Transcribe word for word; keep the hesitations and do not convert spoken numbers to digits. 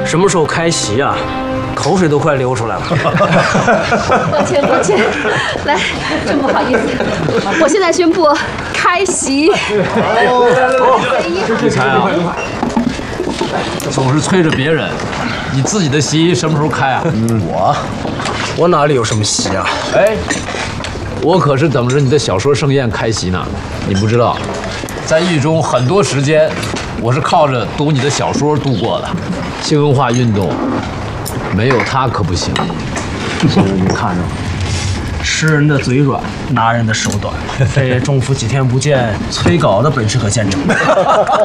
什么时候开席啊？口水都快流出来了。 抱歉抱歉，来，真不好意思，我现在宣布开席。 你猜啊，总是催着别人，你自己的席什么时候开啊？ 我，我哪里有什么席啊？ 哎，我可是等着你的小说盛宴开席呢。你不知道，在狱中很多时间，我是靠着读你的小说度过的。新文化运动，没有它可不行。 你看着，吃人的嘴软，拿人的手短。非中府几天不见，催稿的本事可见着。